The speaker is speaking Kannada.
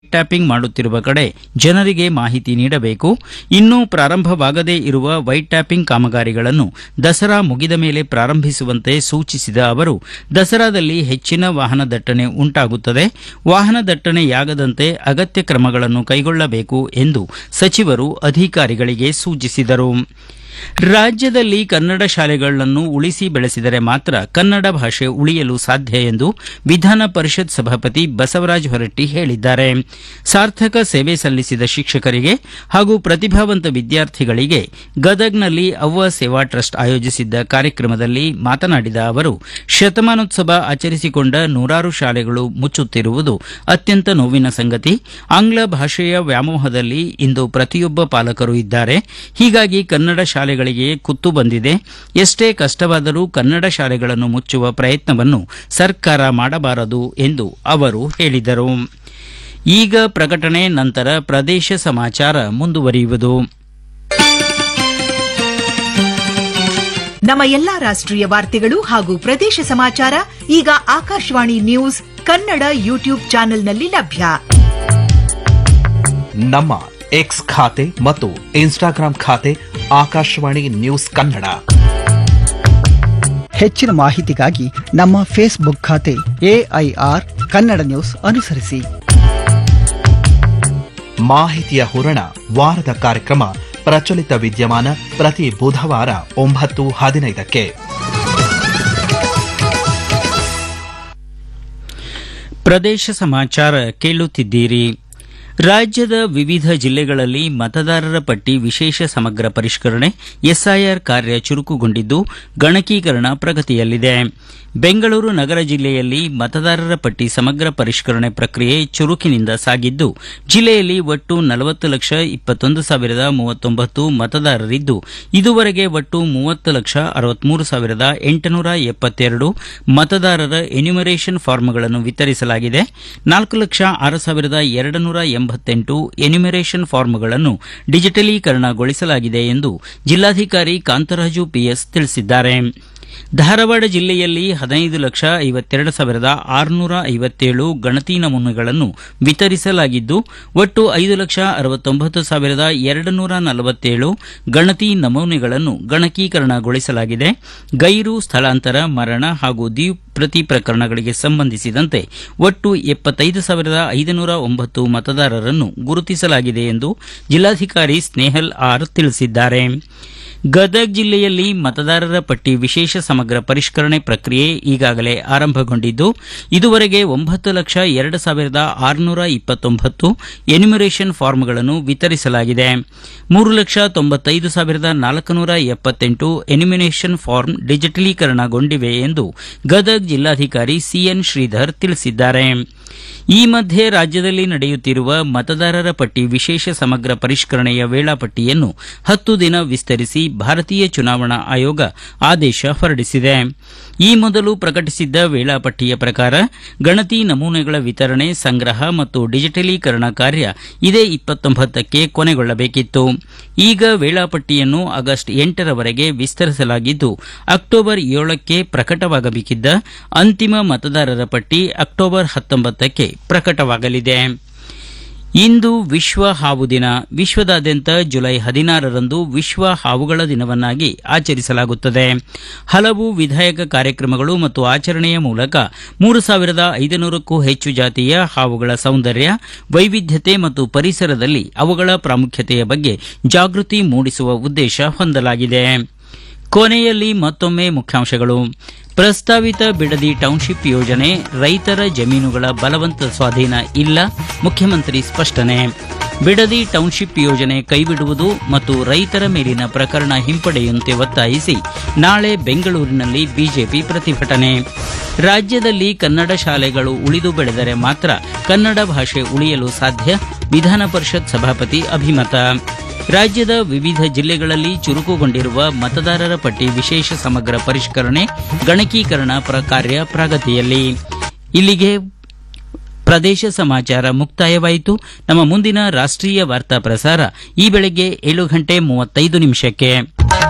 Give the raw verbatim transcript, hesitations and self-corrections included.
ಟ್ಯಾಪಿಂಗ್ ಮಾಡುತ್ತಿರುವ ಕಡೆ ಜನರಿಗೆ ಮಾಹಿತಿ ನೀಡಬೇಕು. ಇನ್ನೂ ಪ್ರಾರಂಭವಾಗದೇ ಇರುವ ವೈಟ್ ಟ್ಯಾಪಿಂಗ್ ಕಾಮಗಾರಿಗಳನ್ನು ದಸರಾ ಮುಗಿದ ಮೇಲೆ ಪ್ರಾರಂಭಿಸುವಂತೆ ಸೂಚಿಸಿದ ಅವರು, ದಸರಾದಲ್ಲಿ ಹೆಚ್ಚಿನ ವಾಹನ ದಟ್ಟಣೆ ಉಂಟಾಗುತ್ತದೆ. ವಾಹನ ದಟ್ಟಣೆಯಾಗದಂತೆ ಅಗತ್ಯ ಕ್ರಮಗಳನ್ನು ಕೈಗೊಳ್ಳಬೇಕು ಎಂದು ಸಚಿವರು ಅಧಿಕಾರಿಗಳಿಗೆ ಸೂಚಿಸಿದರು. ರಾಜ್ಯದಲ್ಲಿ ಕನ್ನಡ ಶಾಲೆಗಳನ್ನು ಉಳಿಸಿ ಬೆಳೆಸಿದರೆ ಮಾತ್ರ ಕನ್ನಡ ಭಾಷೆ ಉಳಿಯಲು ಸಾಧ್ಯ ಎಂದು ವಿಧಾನ ಪರಿಷತ್ ಸಭಾಪತಿ ಬಸವರಾಜ ಹೊರಟ್ಟಿ ಹೇಳಿದ್ದಾರೆ. ಸಾರ್ಥಕ ಸೇವೆ ಸಲ್ಲಿಸಿದ ಶಿಕ್ಷಕರಿಗೆ ಹಾಗೂ ಪ್ರತಿಭಾವಂತ ವಿದ್ಯಾರ್ಥಿಗಳಿಗೆ ಗದಗ್ನಲ್ಲಿ ಅವ್ವ ಸೇವಾ ಟ್ರಸ್ಟ್ ಆಯೋಜಿಸಿದ್ದ ಕಾರ್ಯಕ್ರಮದಲ್ಲಿ ಮಾತನಾಡಿದ ಅವರು, ಶತಮಾನೋತ್ಸವ ಆಚರಿಸಿಕೊಂಡ ನೂರಾರು ಶಾಲೆಗಳು ಮುಚ್ಚುತ್ತಿರುವುದು ಅತ್ಯಂತ ನೋವಿನ ಸಂಗತಿ. ಆಂಗ್ಲ ಭಾಷೆಯ ವ್ಯಾಮೋಹದಲ್ಲಿ ಇಂದು ಪ್ರತಿಯೊಬ್ಬ ಪಾಲಕರು ಇದ್ದಾರೆ. ಹೀಗಾಗಿ ಕನ್ನಡ ಶಾಲೆಗಳಿಗೆ ಕುತ್ತು ಬಂದಿದೆ. ಎಷ್ಟೇ ಕಷ್ಟವಾದರೂ ಕನ್ನಡ ಶಾಲೆಗಳನ್ನು ಮುಚ್ಚುವ ಪ್ರಯತ್ನವನ್ನು ಸರ್ಕಾರ ಮಾಡಬಾರದು ಎಂದು ಅವರು ಹೇಳಿದರು. ಈಗ ಪ್ರಕಟಣೆ, ನಂತರ ಪ್ರದೇಶ ಸಮಾಚಾರ ಮುಂದುವರಿಯುವುದು. ನಮ್ಮ ಎಲ್ಲಾ ರಾಷ್ಟ್ರೀಯ ವಾರ್ತೆಗಳು ಹಾಗೂ ಪ್ರದೇಶ ಸಮಾಚಾರ ಈಗ ಆಕಾಶವಾಣಿ ನ್ಯೂಸ್ ಕನ್ನಡ ಯೂಟ್ಯೂಬ್ ಚಾನೆಲ್ನಲ್ಲಿ ಲಭ್ಯ. ನಮ್ಮ ಎಕ್ಸ್ ಖಾತೆ ಮತ್ತು ಇನ್ಸ್ಟಾಗ್ರಾಂ ಖಾತೆ ಆಕಾಶವಾಣಿ ನ್ಯೂಸ್ ಕನ್ನಡ. ಹೆಚ್ಚಿನ ಮಾಹಿತಿಗಾಗಿ ನಮ್ಮ ಫೇಸ್ಬುಕ್ ಖಾತೆ ಎಐಆರ್ ಕನ್ನಡ ನ್ಯೂಸ್ ಅನುಸರಿಸಿ. ಮಾಹಿತಿಯ ಹೂರಣ ವಾರದ ಕಾರ್ಯಕ್ರಮ ಪ್ರಚಲಿತ ವಿದ್ಯಮಾನ ಪ್ರತಿ ಬುಧವಾರ ಒಂಬತ್ತು ಹದಿನೈದಕ್ಕೆ. ಪ್ರದೇಶ ಸಮಾಚಾರ ಕೇಳುತ್ತಿದ್ದೀರಿ. ರಾಜ್ಯದ ವಿವಿಧ ಜಿಲ್ಲೆಗಳಲ್ಲಿ ಮತದಾರರ ಪಟ್ಟಿ ವಿಶೇಷ ಸಮಗ್ರ ಪರಿಷ್ಕರಣೆ ಎಸ್ಐಆರ್ ಕಾರ್ಯ ಚುರುಕುಗೊಂಡಿದ್ದು ಗಣಕೀಕರಣ ಪ್ರಗತಿಯಲ್ಲಿದೆ. ಬೆಂಗಳೂರು ನಗರ ಜಿಲ್ಲೆಯಲ್ಲಿ ಮತದಾರರ ಪಟ್ಟಿ ಸಮಗ್ರ ಪರಿಷ್ಕರಣೆ ಪ್ರಕ್ರಿಯೆ ಚುರುಕಿನಿಂದ ಸಾಗಿದ್ದು, ಜಿಲ್ಲೆಯಲ್ಲಿ ಒಟ್ಟು ನಲವತ್ತು ಲಕ್ಷ ಇಪ್ಪತ್ತೊಂದು ಸಾವಿರದ ಮೂವತ್ತೊಂಬತ್ತು ಮತದಾರರಿದ್ದು, ಇದುವರೆಗೆ ಒಟ್ಟು ಮೂವತ್ತು ಲಕ್ಷ ಅರವತ್ಮೂರು ಸಾವಿರದ ಎಂಟುನೂರ ಎಪ್ಪತ್ತೆರಡು ಮತದಾರರ ಎನ್ಯುಮರೇಷನ್ ಫಾರ್ಮ್ಗಳನ್ನು ವಿತರಿಸಲಾಗಿದೆ. ನಾಲ್ಕು ಲಕ್ಷ ಆರು ಸಾವಿರದ ಎರಡು ನೂರ ಎಂಬತ್ತೆಂಟು ಎನ್ಯುಮರೇಷನ್ ಫಾರ್ಮ್ಗಳನ್ನು ಡಿಜಿಟಲೀಕರಣಗೊಳಿಸಲಾಗಿದೆ ಎಂದು ಜಿಲ್ಲಾಧಿಕಾರಿ ಕಾಂತರಾಜು ಪಿಎಸ್ ತಿಳಿಸಿದ್ದಾರೆ. ಧಾರವಾಡ ಜಿಲ್ಲೆಯಲ್ಲಿ ಹದಿನೈದು ಲಕ್ಷ ಐವತ್ತೆರಡು ಸಾವಿರದ ಆರುನೂರ ಐವತ್ತೇಳು ಗಣತಿ ನಮೂನೆಗಳನ್ನು ವಿತರಿಸಲಾಗಿದ್ದು, ಒಟ್ಟು ಐದು ಲಕ್ಷ ಅರವತ್ತೊಂಬತ್ತು ಸಾವಿರದ ಎರಡು ನೂರ ನಲವತ್ತೇಳು ಗಣತಿ ನಮೂನೆಗಳನ್ನು ಗಣಕೀಕರಣಗೊಳಿಸಲಾಗಿದೆ. ಗೈರು, ಸ್ಥಳಾಂತರ, ಮರಣ ಹಾಗೂ ದ್ವಿಪ್ರತಿ ಪ್ರಕರಣಗಳಿಗೆ ಸಂಬಂಧಿಸಿದಂತೆ ಒಟ್ಟು ಎಪ್ಪತ್ತೈದು ಸಾವಿರದ ಐದುನೂರ ಒಂಬತ್ತು ಮತದಾರರನ್ನು ಗುರುತಿಸಲಾಗಿದೆ ಎಂದು ಜಿಲ್ಲಾಧಿಕಾರಿ ಸ್ನೇಹಲ್ ಆರ್ ತಿಳಿಸಿದ್ದಾರೆ. ಗದಗ ಜಿಲ್ಲೆಯಲ್ಲಿ ಮತದಾರರ ಪಟ್ಟಿ ವಿಶೇಷ ಸಮಗ್ರ ಪರಿಷ್ಕರಣೆ ಪ್ರಕ್ರಿಯೆ ಈಗಾಗಲೇ ಆರಂಭಗೊಂಡಿದ್ದು, ಇದುವರೆಗೆ ಒಂಬತ್ತು ಲಕ್ಷ ಎರಡು ಸಾವಿರದ ಆರುನೂರ ಇಪ್ಪತ್ತೊಂಬತ್ತು ಎನ್ಯುಮರೇಷನ್ ಫಾರ್ಮ್ಗಳನ್ನು ವಿತರಿಸಲಾಗಿದೆ. ಮೂರು ಲಕ್ಷ ತೊಂಬತ್ತೈದು ಸಾವಿರದ ನಾಲ್ಕುನೂರ ಎಪ್ಪತ್ತೆಂಟು ಎನ್ಯುಮರೇಷನ್ ಫಾರ್ಮ್ ಡಿಜಿಟಲೀಕರಣಗೊಂಡಿವೆ ಎಂದು ಗದಗ ಜಿಲ್ಲಾಧಿಕಾರಿ ಸಿಎನ್ ಶ್ರೀಧರ್ ತಿಳಿಸಿದ್ದಾರೆ. ಈ ಮಧ್ಯೆ ರಾಜ್ಯದಲ್ಲಿ ನಡೆಯುತ್ತಿರುವ ಮತದಾರರ ಪಟ್ಟಿ ವಿಶೇಷ ಸಮಗ್ರ ಪರಿಷ್ಕರಣೆಯ ವೇಳಾಪಟ್ಟಿಯನ್ನು ಹತ್ತು ದಿನ ವಿಸ್ತರಿಸಿ ಭಾರತೀಯ ಚುನಾವಣಾ ಆಯೋಗ ಆದೇಶ ಹೊರಡಿಸಿದೆ. ಈ ಮೊದಲು ಪ್ರಕಟಿಸಿದ್ದ ವೇಳಾಪಟ್ಟಿಯ ಪ್ರಕಾರ ಗಣತಿ ನಮೂನೆಗಳ ವಿತರಣೆ, ಸಂಗ್ರಹ ಮತ್ತು ಡಿಜಿಟಲೀಕರಣ ಕಾರ್ಯ ಇದೇ ಇಪ್ಪತ್ತೊಂಬತ್ತಕ್ಕೆ ಕೊನೆಗೊಳ್ಳಬೇಕಿತ್ತು. ಈಗ ವೇಳಾಪಟ್ಟಿಯನ್ನು ಆಗಸ್ಟ್ ಎಂಟರವರೆಗೆ ವಿಸ್ತರಿಸಲಾಗಿದ್ದು, ಅಕ್ಟೋಬರ್ ಏಳಕ್ಕೆ ಪ್ರಕಟವಾಗಬೇಕಿದ್ದ ಅಂತಿಮ ಮತದಾರರ ಪಟ್ಟಿ ಅಕ್ಟೋಬರ್ ಹತ್ತೊಂಬತ್ತಕ್ಕೆ ಪ್ರಕಟವಾಗಲಿದೆ. ಇಂದು ವಿಶ್ವ ಹಾವು ದಿನ. ವಿಶ್ವದಾದ್ಯಂತ ಜುಲೈ ಹದಿನಾರರಂದು ವಿಶ್ವ ಹಾವುಗಳ ದಿನವನ್ನಾಗಿ ಆಚರಿಸಲಾಗುತ್ತದೆ. ಹಲವು ವಿಧಾಯಕ ಕಾರ್ಯಕ್ರಮಗಳು ಮತ್ತು ಆಚರಣೆಯ ಮೂಲಕ ಮೂರು ಸಾವಿರದ ಐದುನೂರಕ್ಕೂ ಹೆಚ್ಚು ಜಾತಿಯ ಹಾವುಗಳ ಸೌಂದರ್ಯ, ವೈವಿಧ್ಯತೆ ಮತ್ತು ಪರಿಸರದಲ್ಲಿ ಅವುಗಳ ಪ್ರಾಮುಖ್ಯತೆಯ ಬಗ್ಗೆ ಜಾಗೃತಿ ಮೂಡಿಸುವ ಉದ್ದೇಶ ಹೊಂದಲಾಗಿದೆ. ಕೊನೆಯಲ್ಲಿ ಮತ್ತೊಮ್ಮೆ ಮುಖ್ಯಾಂಶಗಳು. ಪ್ರಸ್ತಾವಿತ ಬಿಡದಿ ಟೌನ್ಶಿಪ್ ಯೋಜನೆ ರೈತರ ಜಮೀನುಗಳ ಬಲವಂತ ಸ್ವಾಧೀನ ಇಲ್ಲ, ಮುಖ್ಯಮಂತ್ರಿ ಸ್ಪಷ್ಟನೆ. ಬಿಡದಿ ಟೌನ್ಶಿಪ್ ಯೋಜನೆ ಕೈಬಿಡುವುದು ಮತ್ತು ರೈತರ ಮೇಲಿನ ಪ್ರಕರಣ ಹಿಂಪಡೆಯುವಂತೆ ಒತ್ತಾಯಿಸಿ ನಾಳೆ ಬೆಂಗಳೂರಿನಲ್ಲಿ ಬಿಜೆಪಿ ಪ್ರತಿಭಟನೆ. ರಾಜ್ಯದಲ್ಲಿ ಕನ್ನಡ ಶಾಲೆಗಳು ಉಳಿದು ಬೆಳೆದರೆ ಮಾತ್ರ ಕನ್ನಡ ಭಾಷೆ ಉಳಿಯಲು ಸಾಧ್ಯ, ವಿಧಾನ ಪರಿಷತ್ ಸಭಾಪತಿ ಅಭಿಮತ. ರಾಜ್ಯದ ವಿವಿಧ ಜಿಲ್ಲೆಗಳಲ್ಲಿ ಚುರುಕುಗೊಂಡಿರುವ ಮತದಾರರ ಪಟ್ಟಿ ವಿಶೇಷ ಸಮಗ್ರ ಪರಿಷ್ಕರಣೆ, ಗಣಕೀಕರಣ ಕಾರ್ಯ ಪ್ರಗತಿಯಲ್ಲಿ. ಇಲ್ಲಿಗೆ ಪ್ರದೇಶ ಸಮಾಚಾರ ಮುಕ್ತಾಯವಾಯಿತು. ನಮ್ಮ ಮುಂದಿನ ರಾಷ್ಟ್ರೀಯ ವಾರ್ತಾ ಪ್ರಸಾರ ಈ ಬೆಳಗ್ಗೆ ಏಳು ಗಂಟೆ ಮೂವತ್ತೈದು ನಿಮಿಷಕ್ಕೆ.